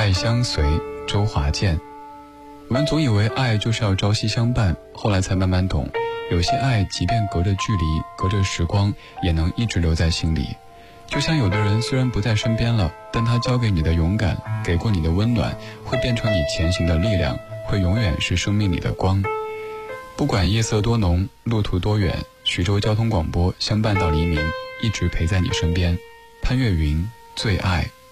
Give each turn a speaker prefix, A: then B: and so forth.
A: 爱相随，周华健。我们总以为爱就是要朝夕相伴，后来才慢慢懂，有些爱即便隔着距离，隔着时光，也能一直留在心里。就像有的人虽然不在身边了，但他教给你的勇敢，给过你的温暖，会变成你前行的力量，会永远是生命里的光。不管夜色多浓，路途多远，徐州交通广播相伴到黎明，一直陪在你身边。潘越云，最爱。